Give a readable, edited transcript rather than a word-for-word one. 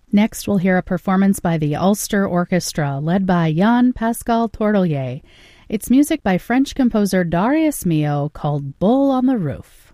Next, we'll hear a performance by the Ulster Orchestra, led by Jan-Pascal Tourtellier. It's music by French composer Darius Milhaud called Bull on the Roof.